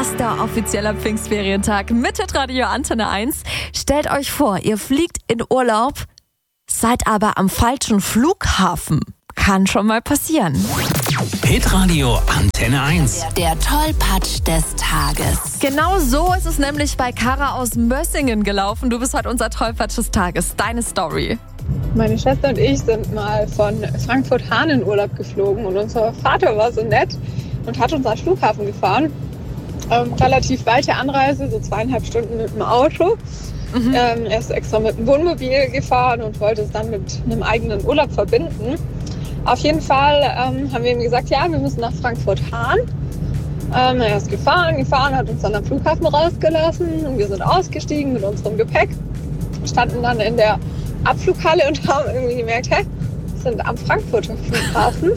Erster offizieller Pfingstferientag mit Radio Antenne 1. Stellt euch vor, ihr fliegt in Urlaub, seid aber am falschen Flughafen. Kann schon mal passieren. Hitradio Antenne 1. Der Tollpatsch des Tages. Genau so ist es nämlich bei Kara aus Mössingen gelaufen. Du bist heute unser Tollpatsch des Tages. Deine Story. Meine Schwester und ich sind mal von Frankfurt-Hahn in Urlaub geflogen und unser Vater war so nett und hat uns an den Flughafen gefahren. Relativ weite Anreise, so 2,5 Stunden mit dem Auto. Er ist extra mit dem Wohnmobil gefahren und wollte es dann mit einem eigenen Urlaub verbinden. Auf jeden Fall haben wir ihm gesagt, ja, wir müssen nach Frankfurt-Hahn. Er ist gefahren, hat uns dann am Flughafen rausgelassen und wir sind ausgestiegen mit unserem Gepäck. Standen dann in der Abflughalle und haben irgendwie gemerkt, wir sind am Frankfurter Flughafen.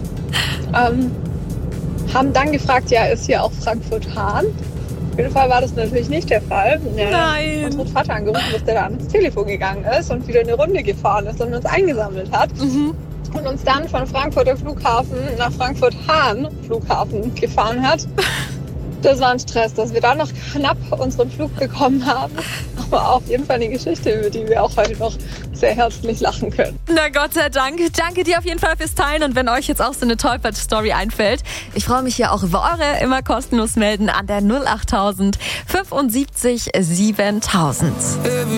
Haben dann gefragt, ja, ist hier auch Frankfurt-Hahn? Auf jeden Fall war das natürlich nicht der Fall. Nein. Unseren Vater angerufen, dass der da ans Telefon gegangen ist und wieder eine Runde gefahren ist und uns eingesammelt hat. Und uns dann von Frankfurter Flughafen nach Frankfurt-Hahn Flughafen gefahren hat. Das war ein Stress, dass wir da noch knapp unseren Flug bekommen haben. Aber auf jeden Fall eine Geschichte, über die wir auch heute noch sehr herzlich lachen können. Na Gott sei Dank. Danke dir auf jeden Fall fürs Teilen. Und wenn euch jetzt auch so eine Tollpatsch-Story einfällt, ich freue mich hier auch über eure immer kostenlos melden an der 08000 75 7000.